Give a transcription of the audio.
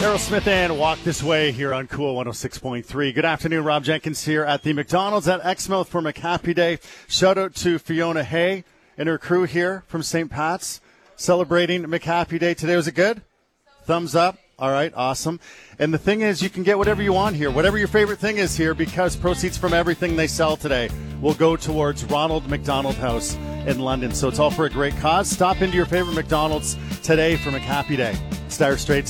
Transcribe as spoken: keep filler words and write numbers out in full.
Aerosmith and Walk This Way here on Cool one oh six point three. Good afternoon, Rob Jenkins here at the McDonald's at Exmouth for McHappy Day. Shout out to Fiona Hay and her crew here from Saint Pat's celebrating McHappy Day today. Was it good? Thumbs up. All right, awesome. And the thing is, you can get whatever you want here, whatever your favorite thing is here, because proceeds from everything they sell today will go towards Ronald McDonald House in London. So it's all for a great cause. Stop into your favorite McDonald's today for McHappy Day. It's Dire Straits.